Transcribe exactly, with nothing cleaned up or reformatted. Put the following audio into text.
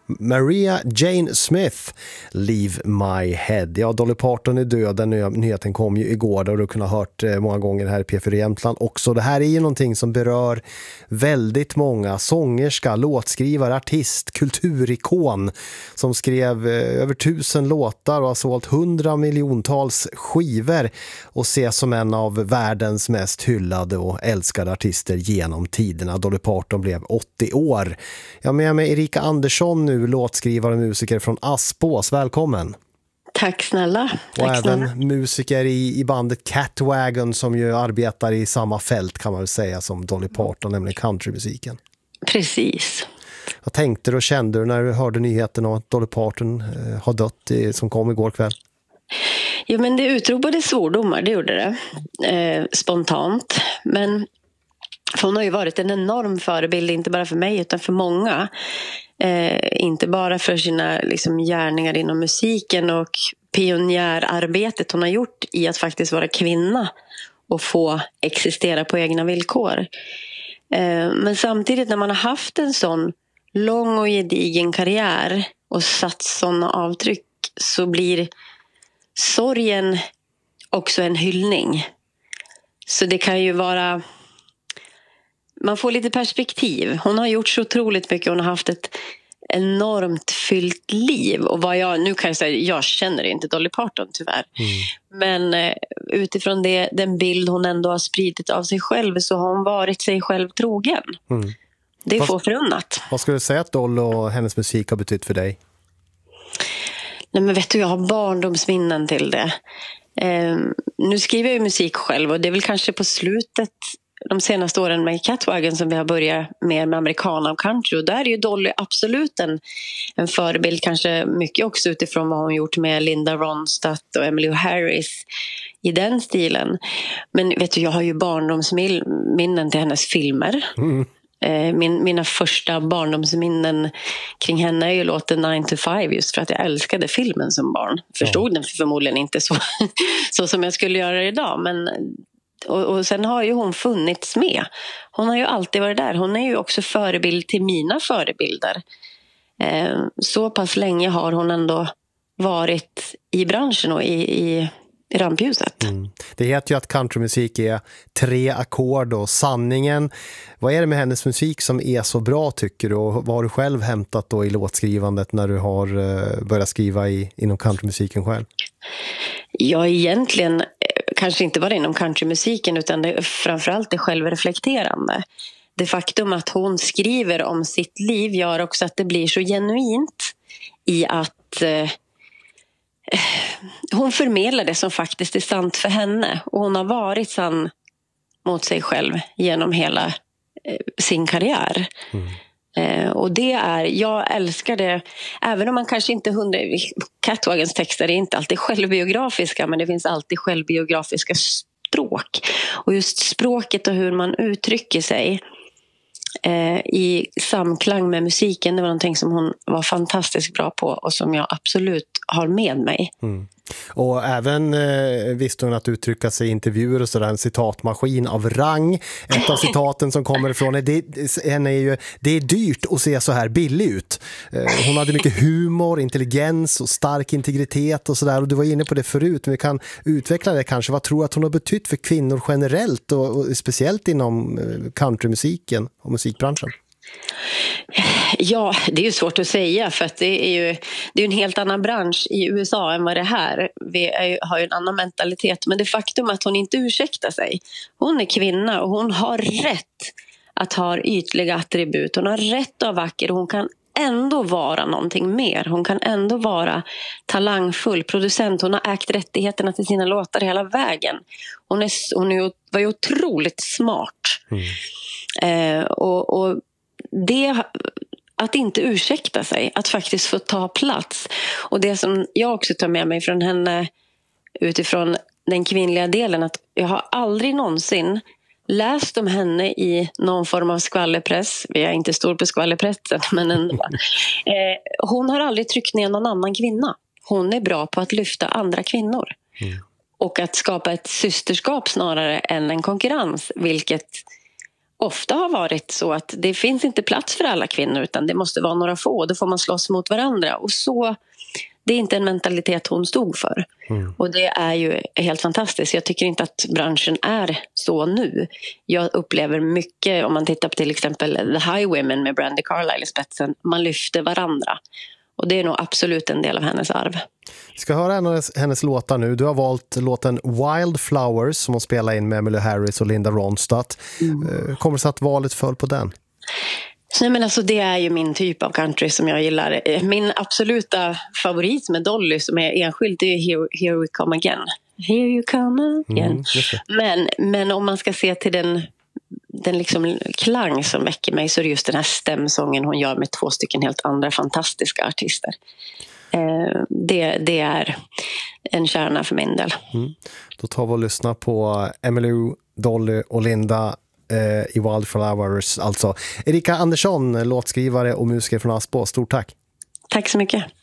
Maria Jane Smith, Leave My Head. Ja, Dolly Parton är död. Den nyheten kom ju igår, och du kunde ha hört många gånger här i P fyra Jämtland också. Det här är ju någonting som berör väldigt många. Sångerska, låtskrivare, artist, kulturikon som skrev över tusen låtar och har sålt hundra miljontals skivor och ses som en av världens mest hyllade och älskade artister genom tiderna. Dolly Parton blev åttio år. Jag med mig Erika Andersson nu, låtskrivare och musiker från Aspås. Välkommen. Tack snälla. Tack och snälla. Även musiker i, i bandet Catwagon som ju arbetar i samma fält kan man väl säga som Dolly Parton, nämligen countrymusiken. Precis. Vad tänkte du och kände du när du hörde nyheten om att Dolly Parton eh, har dött i, som kom igår kväll? Jo, men det utropade svordomar, det gjorde det. Eh, spontant. Men för hon har ju varit en enorm förebild, inte bara för mig utan för många. Eh, inte bara för sina liksom, gärningar inom musiken och pionjärarbetet hon har gjort i att faktiskt vara kvinna och få existera på egna villkor. Eh, men samtidigt när man har haft en sån lång och gedigen karriär och satt sådana avtryck, så blir sorgen också en hyllning. Så det kan ju vara... Man får lite perspektiv. Hon har gjort så otroligt mycket. Hon har haft ett enormt fyllt liv. Och vad jag, nu kan jag säga, jag känner inte Dolly Parton tyvärr. Mm. Men eh, utifrån det, den bild hon ändå har spridit av sig själv, så har hon varit sig själv trogen. Mm. Det är få förunnat. Vad skulle du säga att Dolly och hennes musik har betytt för dig? Nej, men vet du, jag har barndomsminnen till det. Eh, nu skriver jag ju musik själv, och det är väl kanske på slutet de senaste åren med Catwagon som vi har börjat mer med americana och country, och där är ju Dolly absolut en, en förebild, kanske mycket också utifrån vad hon gjort med Linda Ronstadt och Emmylou Harris i den stilen. Men vet du, jag har ju barndomsminnen till hennes filmer. Mm. Min, mina första barndomsminnen kring henne är ju låten nine to five, just för att jag älskade filmen som barn. Förstod ja. den förmodligen inte så, så som jag skulle göra idag, men och, och sen har ju hon funnits med. Hon har ju alltid varit där. Hon är ju också förebild till mina förebilder. Eh, så pass länge har hon ändå varit i branschen och i, i, i rampljuset. Mm. Det heter ju att countrymusik är tre ackord och sanningen. Vad är det med hennes musik som är så bra, tycker du? Och vad har du själv hämtat då i låtskrivandet när du har uh, börjat skriva i, inom countrymusiken själv? Ja, egentligen kanske inte bara inom countrymusiken, utan det, framförallt det självreflekterande. Det faktum att hon skriver om sitt liv gör också att det blir så genuint i att eh, hon förmedlar det som faktiskt är sant för henne. Och hon har varit sann mot sig själv genom hela eh, sin karriär. Mm. Eh, och det är, jag älskar det, även om man kanske inte hundra, Catwagons texter är inte alltid självbiografiska, men det finns alltid självbiografiska språk, och just språket och hur man uttrycker sig eh, i samklang med musiken, det var någonting som hon var fantastiskt bra på och som jag absolut har med mig. Mm. Och även eh, visste hon att uttrycka sig i intervjuer och sådär, en citatmaskin av rang. Ett av citaten som kommer ifrån är, det, är ju, det är dyrt att se så här billig ut. Eh, hon hade mycket humor, intelligens och stark integritet och sådär, och du var inne på det förut, men vi kan utveckla det kanske. Vad tror du att hon har betytt för kvinnor generellt och, och speciellt inom countrymusiken och musikbranschen? Ja, det är ju svårt att säga, för att det är ju det är en helt annan bransch i U S A än vad det är här. Vi är ju, har ju en annan mentalitet, men det faktum att hon inte ursäktar sig. Hon är kvinna och hon har rätt att ha ytliga attribut. Hon har rätt att vara vacker och hon kan ändå vara någonting mer. Hon kan ändå vara talangfull producent. Hon har ägt rättigheterna till sina låtar hela vägen. Hon, är, hon är, var ju otroligt smart. Mm. Eh, och, och det, att inte ursäkta sig, att faktiskt få ta plats. Och det som jag också tar med mig från henne utifrån den kvinnliga delen, att jag har aldrig någonsin läst om henne i någon form av skvallerpress. Vi är inte stor på skvallerpressen, men ändå. eh, hon har aldrig tryckt ner någon annan kvinna. Hon är bra på att lyfta andra kvinnor. Mm. Och att skapa ett systerskap snarare än en konkurrens, vilket ofta har varit så att det finns inte plats för alla kvinnor, utan det måste vara några få. Då får man slåss mot varandra. Och så, det är inte en mentalitet hon stod för. Mm. Och det är ju helt fantastiskt. Jag tycker inte att branschen är så nu. Jag upplever mycket, om man tittar på till exempel The High Women med Brandi Carlile i spetsen, man lyfter varandra. Och det är nog absolut en del av hennes arv. Vi ska höra hennes, hennes låtar nu. Du har valt låten Wildflowers som hon spelar in med Emmylou Harris och Linda Ronstadt. Mm. Kommer det sig att valet föll på den? Nej, men alltså, det är ju min typ av country som jag gillar. Min absoluta favorit med Dolly som är enskild, det är Here, Here We Come Again. Here You Come Again. Mm, men, men om man ska se till den, den liksom klang som väcker mig, så är det just den här stämsången hon gör med två stycken helt andra fantastiska artister. Eh, det, det är en kärna för min del. Mm. Då tar vi och lyssnar på Emmylou, Dolly och Linda i Wildflowers, alltså. Erika Andersson, låtskrivare och musiker från Aspo. Stort tack. Tack så mycket.